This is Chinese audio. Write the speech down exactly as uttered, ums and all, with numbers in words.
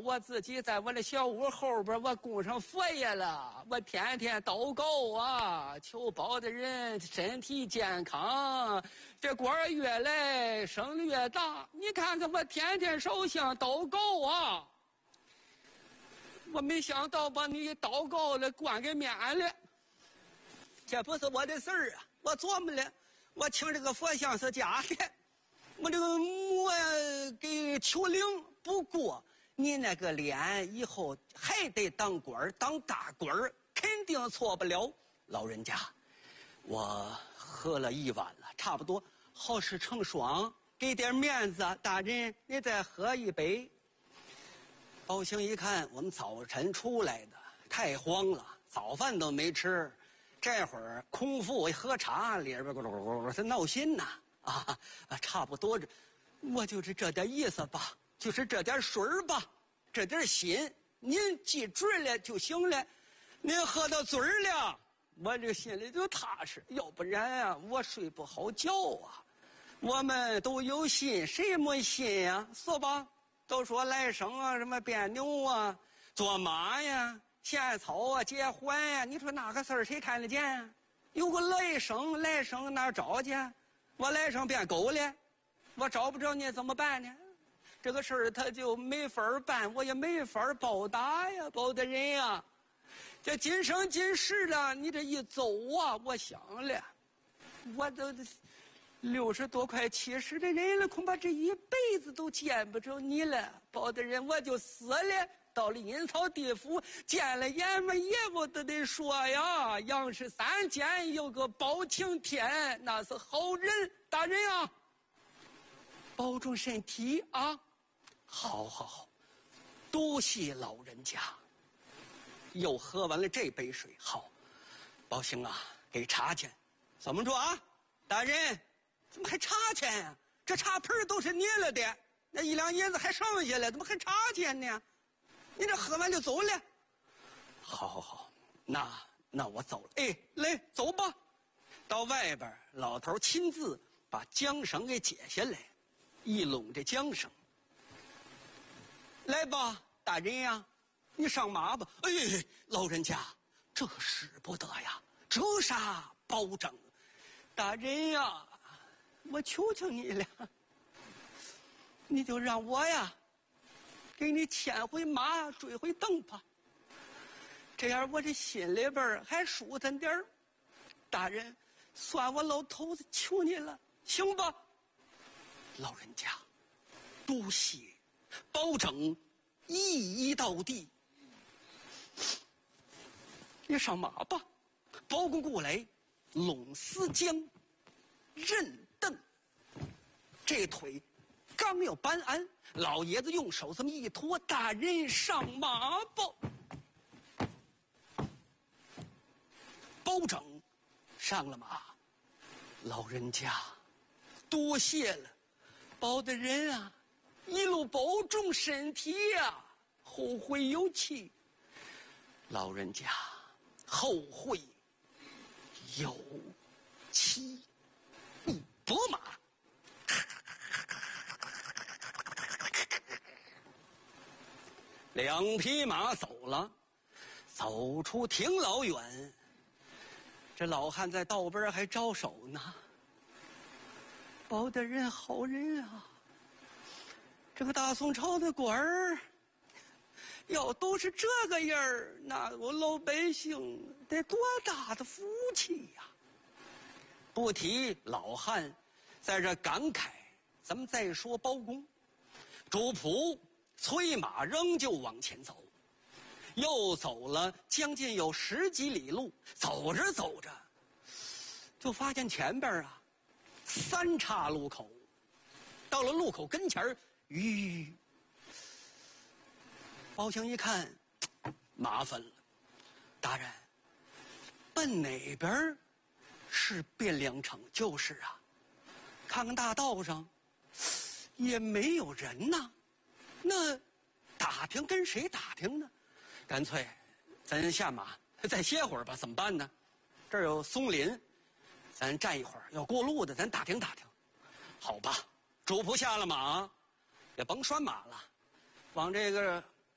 我自己在我的小屋后边，我供上佛爷了，我天天祷告啊，求保的人身体健康，这官儿越来生的越大。你看看我天天烧香祷告啊，我没想到把你祷告了关给免了。这不是我的事儿啊，我琢磨了，我请这个佛像是假的，我这个我给求灵。不过你那个脸以后还得当官当大官肯定错不了。老人家，我喝了一碗了，差不多好事成双，给点面子，大人你再喝一杯。包兴一看我们早晨出来的太慌了，早饭都没吃，这会儿空腹一喝茶，里边咕噜咕噜是闹心呐啊！差不多这，我就是这点意思吧，就是这点水吧，这点心，您记准了就行了。您喝到嘴了，我这心里就踏实，要不然啊，我睡不好觉啊。我们都有心，谁没心呀？是吧？都说来生啊，什么变牛啊，做马呀。献草啊，结婚呀、啊，你说哪个事儿谁看得见啊？有个来生，来生哪找去？我来生变狗了，我找不着你怎么办呢？这个事儿他就没法办，我也没法报答呀，报的人呀。这今生今世了，你这一走啊，我想了，我都六十多快七十的人了，恐怕这一辈子都见不着你了，报的人我就死了。到了阴曹地府，见了阎王爷，我都得说呀，杨氏三间有个包青天，那是好人，大人啊，保重身体啊！好好好，多谢老人家。又喝完了这杯水，好，包兴啊，给茶钱，怎么着啊？大人，怎么还茶钱呀、啊？这茶盆都是你了的，那一两银子还剩下了，怎么还茶钱呢？你这喝完就走了，好好好，那那我走了。哎，来走吧，到外边老头亲自把缰绳给解下来，一拢这缰绳。来吧，大人呀，你上马吧。哎，老人家，这使不得呀，折杀包拯。大人呀，我求求你了，你就让我呀。给你牵回马，追回蹬吧，这样我这心里边还舒坦点儿。大人，算我老头子求你了，行吧？老人家，多谢，保证一一到底。你上马吧，包公过来，拢丝缰，韧蹬，这腿。刚要搬鞍，老爷子用手这么一托，大人上马吧。包拯上了马，老人家多谢了，包大人啊，一路保重身体呀、啊，后会有期。老人家后会有期。一拨马。两匹马走了，走出挺老远，这老汉在道边还招手呢。包大人好人啊，这个大宋朝的官儿，要都是这个样儿，那我老百姓得多大的福气呀！不提老汉在这感慨，咱们再说包公。主仆催马仍旧往前走，又走了将近有十几里路，走着走着就发现前边啊三岔路口，到了路口跟前儿，吁，包兴一看麻烦了，大人，奔哪边是汴梁城？就是啊，看看大道上也没有人呐，那打听跟谁打听呢？干脆咱下马再歇会儿吧，怎么办呢？这儿有松林，咱站一会儿，要过路的咱打听打听。好吧，主仆下了马，也甭拴马了，往这个